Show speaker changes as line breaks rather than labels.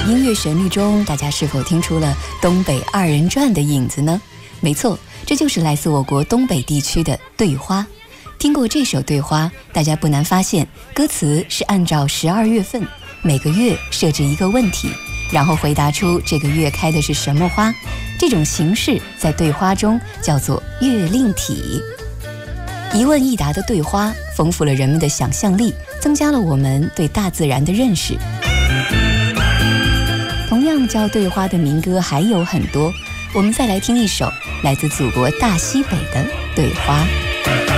音乐旋律中，大家是否听出了东北二人转的影子呢？没错，这就是来自我国东北地区的对花。听过这首对花，大家不难发现，歌词是按照12月份每个月设置一个问题，然后回答出这个月开的是什么花。这种形式在对花中叫做月令体。一问一答的对花丰富了人们的想象力，增加了我们对大自然的认识。同样叫对花的民歌还有很多，我们再来听一首来自祖国大西北的对花。